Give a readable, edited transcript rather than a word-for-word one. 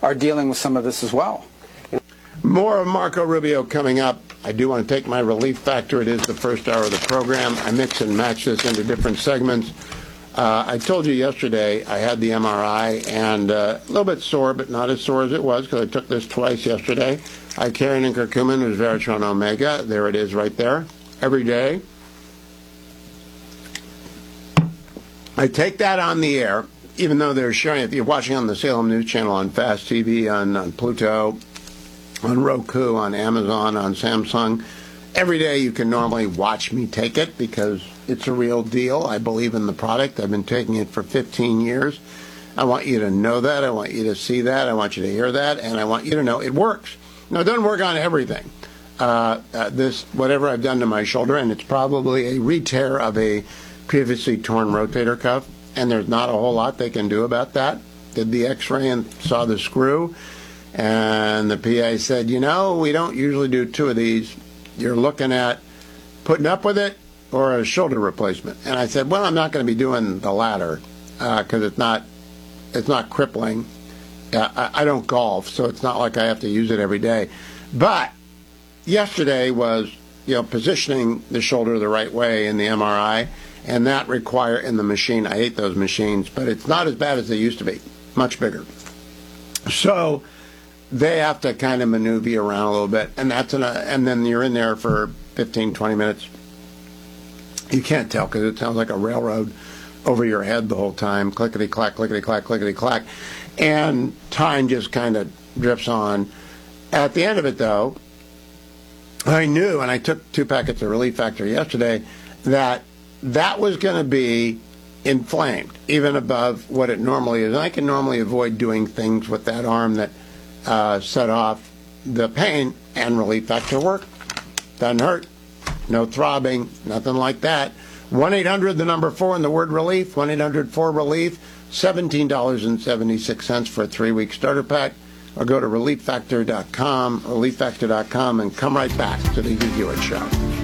are dealing with some of this as well. More of Marco Rubio coming up. I do want to take my relief factor. It is the first hour of the program. I mix and match this into different segments. I told you yesterday I had the MRI and a little bit sore, but not as sore as it was because I took this twice yesterday. Icarian and curcumin is Veritron Omega. There it is right there. Every day. I take that on the air, even though they're showing it. If you're watching on the Salem News Channel, on Fast TV, on Pluto, on Roku, on Amazon, on Samsung. Every day you can normally watch me take it because it's a real deal. I believe in the product. I've been taking it for 15 years. I want you to know that. I want you to see that. I want you to hear that. And I want you to know it works. Now, it doesn't work on everything. Whatever I've done to my shoulder, and it's probably a re-tear of a previously torn rotator cuff, and there's not a whole lot they can do about that. Did the x-ray and saw the screw. And the PA said, you know, we don't usually do two of these. You're looking at putting up with it or a shoulder replacement. And I said, well, I'm not going to be doing the latter because it's not crippling. I don't golf, so it's not like I have to use it every day. But yesterday was, positioning the shoulder the right way in the MRI, and that in the machine. I hate those machines, but it's not as bad as they used to be. Much bigger. So they have to kind of maneuver you around a little bit, and and then you're in there for 15, 20 minutes. You can't tell because it sounds like a railroad over your head the whole time, clickety-clack, clickety-clack, clickety-clack, and time just kind of drifts on. At the end of it, though, I knew, and I took 2 packets of Relief Factor yesterday, that was going to be inflamed, even above what it normally is. And I can normally avoid doing things with that arm that set off the pain, and Relief Factor work. Doesn't hurt. No throbbing, nothing like that. 1-800, the number 4, and the word relief, 1-800-4-RELIEF, $17.76 for a 3-week starter pack. Or go to relieffactor.com, relieffactor.com, and come right back to the Hugh Hewitt Show.